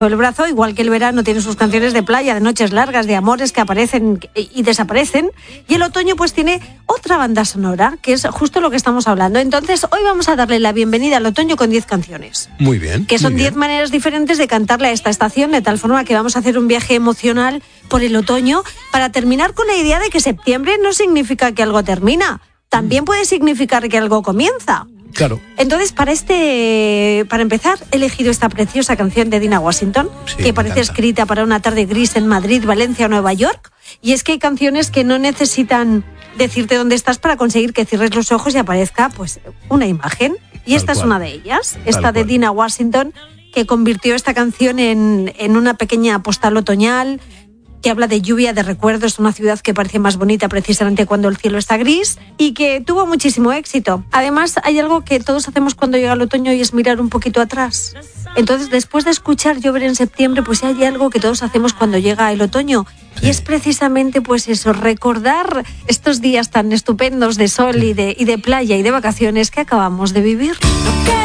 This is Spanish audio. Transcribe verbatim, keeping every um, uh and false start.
el brazo, igual que el verano tiene sus canciones de playa, de noches largas, de amores que aparecen y desaparecen, y el otoño pues tiene otra banda sonora, que es justo lo que estamos hablando. Entonces hoy vamos a darle la bienvenida al otoño con diez canciones. Muy bien. Que son diez maneras diferentes de cantarle a esta estación, de tal forma que vamos a hacer un viaje emocional por el otoño para terminar con la idea de que septiembre no significa que algo termina, también puede significar que algo comienza. Claro. Entonces, para este, para empezar, he elegido esta preciosa canción de Dina Washington, Sí, que parece escrita para una tarde gris en Madrid, Valencia o Nueva York. Y es que hay canciones que no necesitan decirte dónde estás para conseguir que cierres los ojos y aparezca, pues, una imagen. Y Tal esta cual. es una de ellas, Tal esta de cual. Dina Washington, que convirtió esta canción en, en una pequeña postal otoñal, que habla de lluvia, de recuerdos, una ciudad que parece más bonita precisamente cuando el cielo está gris y que tuvo muchísimo éxito. Además, hay algo que todos hacemos cuando llega el otoño y es mirar un poquito atrás. Entonces, después de escuchar Llover en septiembre, pues hay algo que todos hacemos cuando llega el otoño. Sí. Y es precisamente pues eso, recordar estos días tan estupendos de sol y de, y de playa y de vacaciones que acabamos de vivir.